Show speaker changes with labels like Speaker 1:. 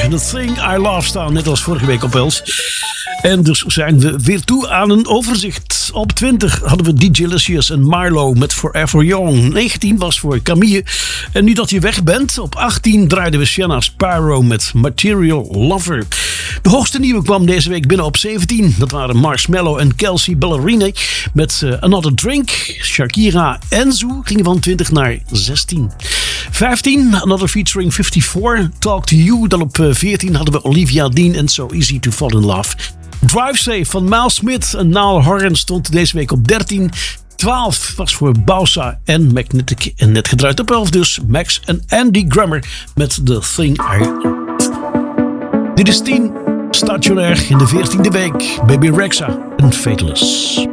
Speaker 1: The Thing I Love staan, net als vorige week op Els. En dus zijn we weer toe aan een overzicht. Op 20 hadden we DJ Licious en Milo met Forever Young. 19 was voor Camille. En nu dat je weg bent, op 18 draaiden we Shanna Sparrow met Material Lover. De hoogste nieuwe kwam deze week binnen op 17. Dat waren Marshmello en Kelsey Ballerine met Another Drink. Shakira en Zoo gingen van 20 naar 16. 15, Another featuring 54, Talk to You. Dan op 14 hadden we Olivia Dean en So Easy to Fall in Love. Drive Safe van Miles Smith en Niall Horan stond deze week op 13. 12 was voor Bausa en Magnetic. En net gedraaid op 11 dus Max en Andy Grammer met The Thing I Love. Dit is 10, stationair in de 14e week. Baby Rexha en Fatalist.